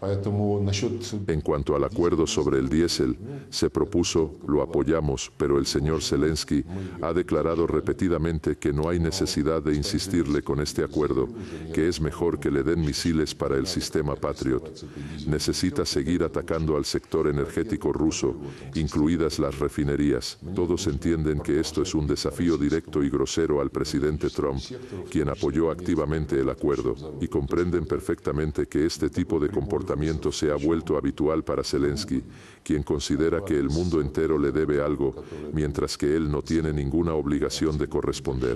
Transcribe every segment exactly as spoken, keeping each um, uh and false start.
En cuanto al acuerdo sobre el diésel, se propuso, lo apoyamos, pero el señor Zelensky ha declarado repetidamente que no hay necesidad de insistirle con este acuerdo, que es mejor que le den misiles para el sistema Patriot. Necesita seguir atacando al sector energético ruso, incluidas las refinerías. Todos entienden que esto es un desafío directo y grosero al presidente Trump, quien apoyó activamente el acuerdo, y comprenden perfectamente que este tipo de comportamiento se ha vuelto habitual para Zelensky, quien considera que el mundo entero le debe algo, mientras que él no tiene ninguna obligación de corresponder.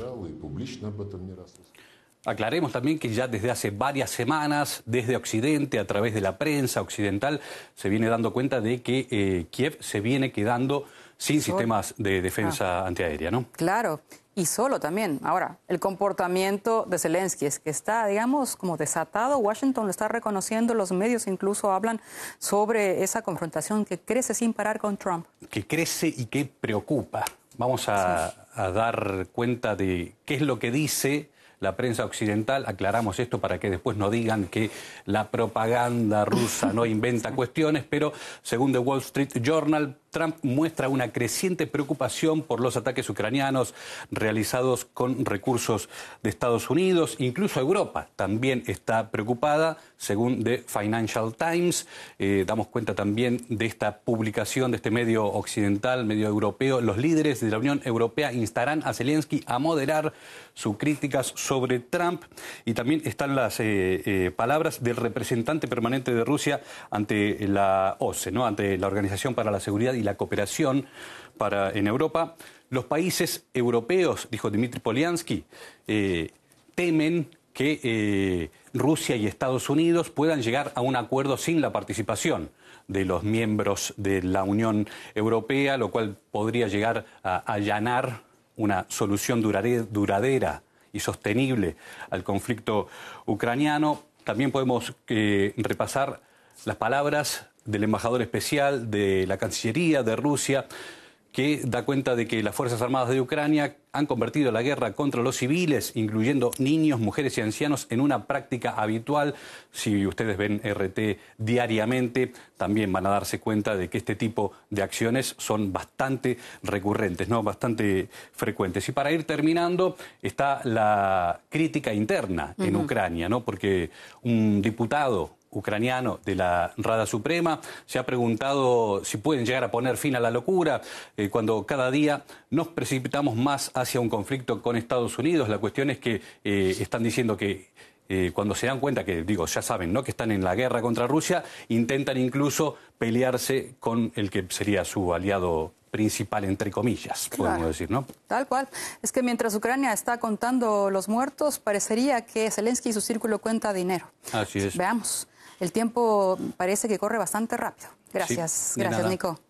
Aclaremos también que ya desde hace varias semanas, desde Occidente, a través de la prensa occidental, se viene dando cuenta de que eh, Kiev se viene quedando sin sistemas de defensa ah. antiaérea, ¿no? Claro. Y solo también. Ahora, el comportamiento de Zelensky es que está, digamos, como desatado. Washington lo está reconociendo, los medios incluso hablan sobre esa confrontación que crece sin parar con Trump. Que crece y que preocupa. Vamos a, sí. a dar cuenta de qué es lo que dice la prensa occidental. Aclaramos esto para que después no digan que la propaganda rusa no inventa cuestiones, pero según The Wall Street Journal, Trump muestra una creciente preocupación por los ataques ucranianos realizados con recursos de Estados Unidos. Incluso Europa también está preocupada, según The Financial Times. Eh, damos cuenta también de esta publicación de este medio occidental, medio europeo. Los líderes de la Unión Europea instarán a Zelensky a moderar sus críticas sobre Trump. Y también están las eh, eh, palabras del representante permanente de Rusia ante la O S C E, ¿no? Ante la Organización para la Seguridad y la Cooperación para, en Europa. Los países europeos, dijo Dmitry Polyansky, eh, temen que eh, Rusia y Estados Unidos puedan llegar a un acuerdo sin la participación de los miembros de la Unión Europea, lo cual podría llegar a allanar una solución duradera y sostenible al conflicto ucraniano. También podemos eh, repasar las palabras del embajador especial de la Cancillería de Rusia, que da cuenta de que las Fuerzas Armadas de Ucrania han convertido la guerra contra los civiles, incluyendo niños, mujeres y ancianos, en una práctica habitual. Si ustedes ven R T diariamente, también van a darse cuenta de que este tipo de acciones son bastante recurrentes, ¿no? Bastante frecuentes. Y para ir terminando, está la crítica interna en uh-huh. Ucrania, ¿no? Porque un diputado ucraniano de la Rada Suprema se ha preguntado si pueden llegar a poner fin a la locura eh, cuando cada día nos precipitamos más hacia un conflicto con Estados Unidos. La cuestión es que eh, están diciendo que eh, cuando se dan cuenta que, digo, ya saben, ¿no?, que están en la guerra contra Rusia, intentan incluso pelearse con el que sería su aliado principal, entre comillas, claro, podemos decir, ¿no? Tal cual. Es que mientras Ucrania está contando los muertos, parecería que Zelensky y su círculo cuenta dinero. Así es. Veamos. El tiempo parece que corre bastante rápido. Gracias. Sí, Gracias, nada. Nico.